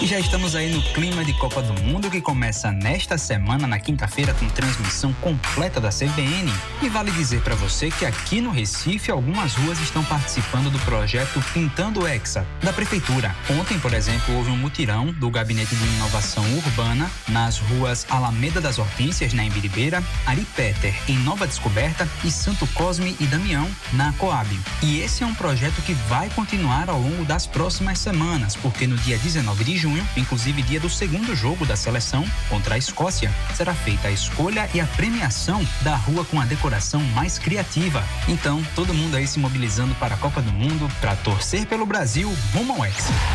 E já estamos aí no clima de Copa do Mundo que começa nesta semana, na quinta-feira, com transmissão completa da CBN. E vale dizer para você que aqui no Recife algumas ruas estão participando do projeto Pintando Hexa, da Prefeitura. Ontem, por exemplo, houve um mutirão do Gabinete de Inovação Urbana nas ruas Alameda das Hortênsias, na Imbiribeira, Ari Peter, em Nova Descoberta, e Santo Cosme e Damião, na Coab. E esse é um projeto que vai continuar ao longo das próximas semanas, porque no dia 19 de junho, inclusive dia do segundo jogo da seleção contra a Escócia, será feita a escolha e a premiação da rua com a decoração mais criativa. Então, todo mundo aí se mobilizando para a Copa do Mundo, para torcer pelo Brasil rumo ao Hexa.